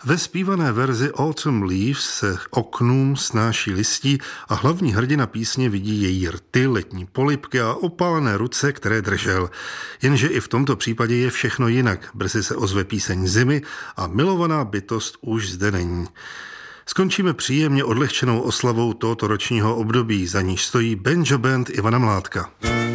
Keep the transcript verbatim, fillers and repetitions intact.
Ve zpívané verzi Autumn Leaves se oknům snáší listí a hlavní hrdina písně vidí její rty, letní polibky a opálené ruce, které držel. Jenže i v tomto případě je všechno jinak. Brzy se ozve píseň zimy a milovaná bytost už zde není. Skončíme příjemně odlehčenou oslavou tohoto ročního období, za níž stojí Banjo Band Ivana Mládka.